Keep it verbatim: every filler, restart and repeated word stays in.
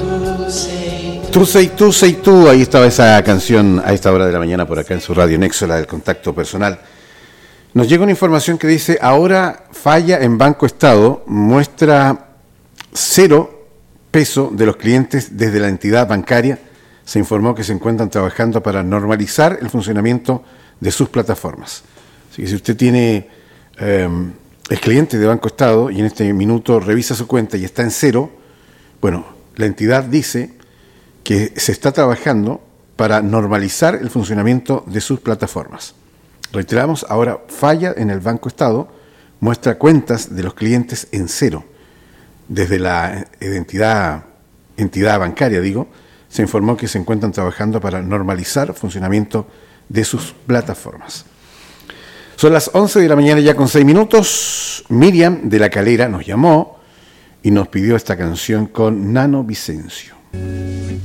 Tú sei tú, sei tú, ahí estaba esa canción a esta hora de la mañana por acá en su radio Nexo, la del contacto personal. Nos llega una información que dice, ahora falla en Banco Estado, muestra cero peso de los clientes desde la entidad bancaria. Se informó que se encuentran trabajando para normalizar el funcionamiento de sus plataformas. Así que si usted tiene, eh, es cliente de Banco Estado y en este minuto revisa su cuenta y está en cero, bueno, la entidad dice que se está trabajando para normalizar el funcionamiento de sus plataformas. Reiteramos, ahora falla en el Banco Estado, muestra cuentas de los clientes en cero. Desde la entidad, entidad bancaria, digo, se informó que se encuentran trabajando para normalizar el funcionamiento de sus plataformas. Son las once de la mañana ya con seis minutos. Miriam de La Calera nos llamó y nos pidió esta canción con Nano Vicencio.